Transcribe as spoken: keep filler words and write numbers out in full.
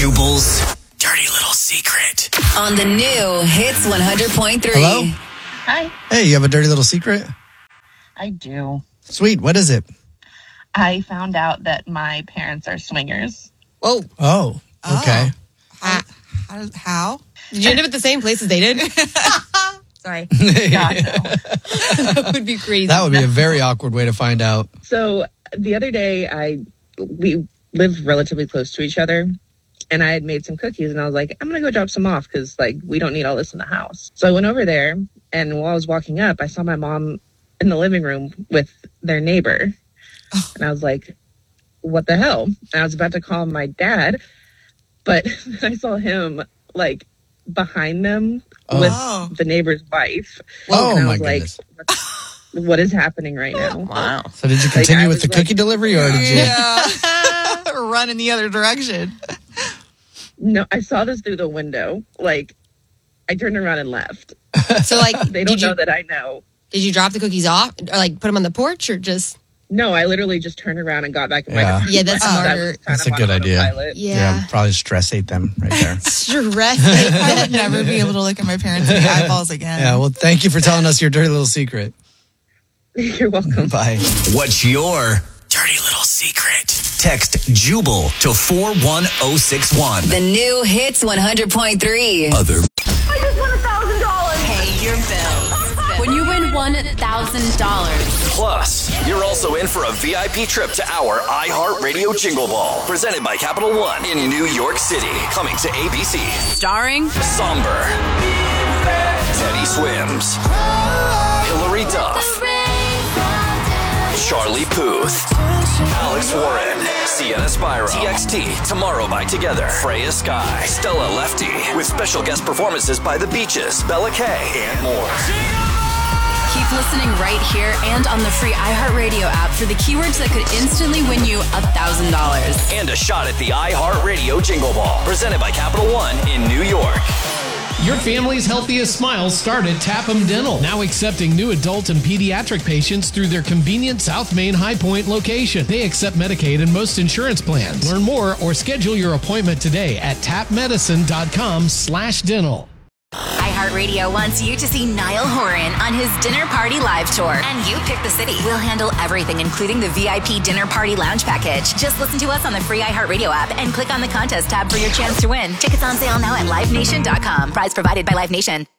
Jubal's dirty little secret. On the new Hits one hundred point three. Hello? Hi. Hey, you have a dirty little secret? I do. Sweet. What is it? I found out that my parents are swingers. Whoa. Oh, okay. How? How? how? Did you end up at the same place as they did? Sorry. God, no. That would be crazy. That would be a very awkward way to find out. So the other day, I we live relatively close to each other, and I had made some cookies, and I was like, I'm going to go drop some off because, like, we don't need all this in the house. So I went over there, and while I was walking up, I saw my mom in the living room with their neighbor. Oh. And I was like, what the hell? And I was about to call my dad, but I saw him, like, behind them oh. with the neighbor's wife. Oh, and I my was like, goodness. what is happening right now? Wow. So did you continue like, with the like, cookie delivery, or did you? Yeah. Run in the other direction. No, I saw this through the window. Like, I turned around and left. So, like, they don't you, know that I know. Did you drop the cookies off, or like put them on the porch, or just? No, I literally just turned around and got back in my Yeah. car. Yeah, that's smarter. That That's a good idea. Yeah. Yeah, probably stress ate them right there. Stress. I would never be able to look at my parents in the eyeballs again. Yeah, well, thank you for telling us your dirty little secret. You're welcome. Bye. What's your dirty little secret? Text Jubal to four one zero six one. The new Hits one hundred point three. Other. I just won one thousand dollars. Pay your bills. When you win one thousand dollars. Plus, you're also in for a V I P trip to our iHeartRadio Jingle Ball, presented by Capital One in New York City. Coming to A B C. Starring Somber, Teddy Swims, Hillary Duff, Charlie Puth, Alex Warren, Sienna Spyro, T X T, Tomorrow by Together, Freya Sky, Stella Lefty, with special guest performances by The Beaches, Bella Kay, and more. Keep listening right here and on the free iHeartRadio app for the keywords that could instantly win you one thousand dollars. And a shot at the iHeartRadio Jingle Ball, presented by Capital One in New York. Your family's healthiest smiles start at Tapham Dental, now accepting new adult and pediatric patients through their convenient South Main High Point location. They accept Medicaid and most insurance plans. Learn more or schedule your appointment today at tapmedicine.com slash dental. iHeartRadio wants you to see Niall Horan on his Dinner Party Live Tour. And you pick the city. We'll handle everything, including the V I P Dinner Party Lounge Package. Just listen to us on the free iHeartRadio app and click on the contest tab for your chance to win. Tickets on sale now at live nation dot com. Prize provided by Live Nation.